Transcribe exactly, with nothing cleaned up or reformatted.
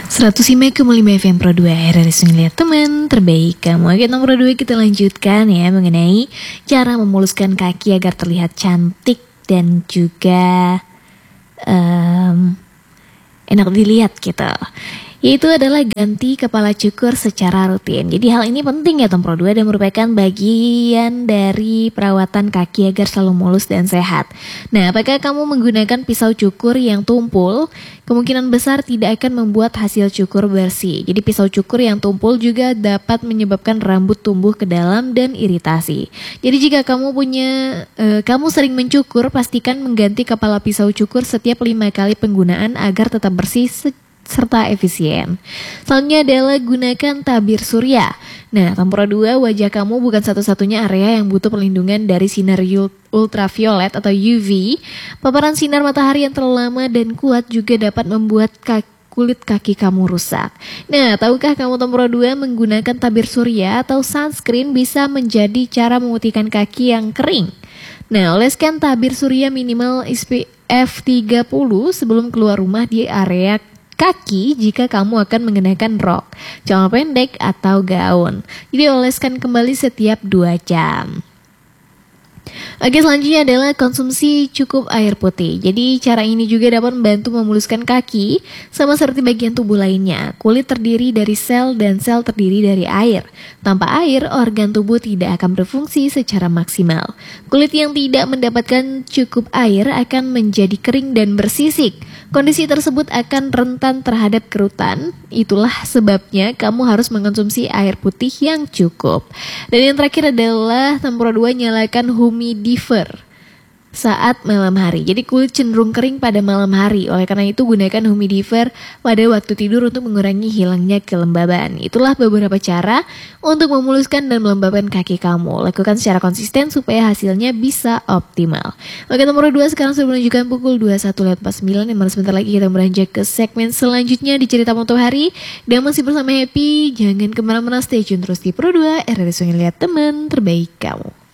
seratus lima koma lima F M Pro dua R R S Lihat teman terbaik kamu. Oke, nomor dua kita lanjutkan ya mengenai cara memuluskan kaki agar terlihat cantik dan juga um, enak dilihat gitu. Yaitu adalah ganti kepala cukur secara rutin. Jadi hal ini penting ya Pro dua dan merupakan bagian dari perawatan kaki agar selalu mulus dan sehat. Nah, apakah kamu menggunakan pisau cukur yang tumpul? Kemungkinan besar tidak akan membuat hasil cukur bersih. Jadi pisau cukur yang tumpul juga dapat menyebabkan rambut tumbuh ke dalam dan iritasi. Jadi jika kamu punya, eh, kamu sering mencukur, pastikan mengganti kepala pisau cukur setiap lima kali penggunaan agar tetap bersih serta efisien. Selanjutnya adalah gunakan tabir surya. Nah, Pro dua, wajah kamu bukan satu-satunya area yang butuh perlindungan dari sinar ultraviolet atau U V. Paparan sinar matahari yang terlalu lama dan kuat juga dapat membuat kaki kulit kaki kamu rusak. Nah, tahukah kamu Pro dua menggunakan tabir surya atau sunscreen bisa menjadi cara memutihkan kaki yang kering? Nah, oleskan tabir surya minimal S P F tiga puluh sebelum keluar rumah di area kaki jika kamu akan mengenakan rok, celana pendek atau gaun. Jadi oleskan kembali setiap dua jam. Oke, selanjutnya adalah konsumsi cukup air putih. Jadi cara ini juga dapat membantu memuluskan kaki sama seperti bagian tubuh lainnya. Kulit terdiri dari sel dan sel terdiri dari air. Tanpa air, organ tubuh tidak akan berfungsi secara maksimal. Kulit yang tidak mendapatkan cukup air akan menjadi kering dan bersisik. Kondisi tersebut akan rentan terhadap kerutan. Itulah sebabnya kamu harus mengkonsumsi air putih yang cukup. Dan yang terakhir adalah Pro dua, nyalakan humidifier saat malam hari. Jadi kulit cenderung kering pada malam hari. Oleh karena itu gunakan humidifier pada waktu tidur untuk mengurangi hilangnya kelembaban. Itulah beberapa cara untuk memuluskan dan melembabkan kaki kamu. Lakukan secara konsisten supaya hasilnya bisa optimal. Oke, nomor dua sekarang sudah menunjukkan pukul dua puluh satu lewat empat puluh sembilan. Yang mana sebentar lagi kita beranjak ke segmen selanjutnya di Cerita Moto Hari. Dan masih bersama Happy. Jangan kemana-mana, stay tune terus di Pro dua R R S Lihat teman terbaik kamu.